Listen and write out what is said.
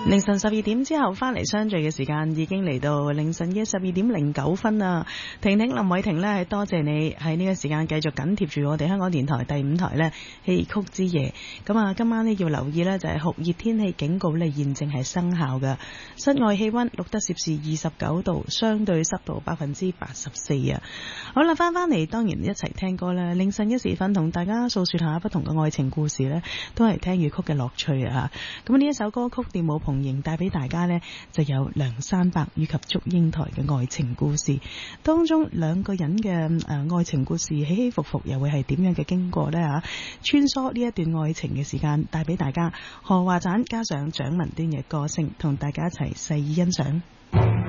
凌晨12點之後翻嚟相聚嘅時間已經嚟到凌晨嘅12點09分啦。婷婷林偉婷呢，多謝你喺呢個時間繼續緊貼住我哋香港電台第5台呢戲曲之夜。咁啊，今晚呢要留意呢，就係酷熱天氣警告呢現正係生效嘅，室外氣溫錄得攝氏29度，相對濕度84%啊。好啦，翻嚟當然一齊聽歌啦。凌晨一時分同大家訴說下不同嘅愛情故事呢，都係聽粵曲嘅樂趣啊。咁呢一首歌曲《電舞蓬瀛》帶俾大家呢，就有梁山伯以及祝英台嘅愛情故事，當中兩個人嘅愛情故事起起伏伏，又會係點樣嘅經過呢？穿梭呢一段愛情嘅時間，帶俾大家何華盞加上蔣文端嘅歌聲，同大家一齊細意欣賞。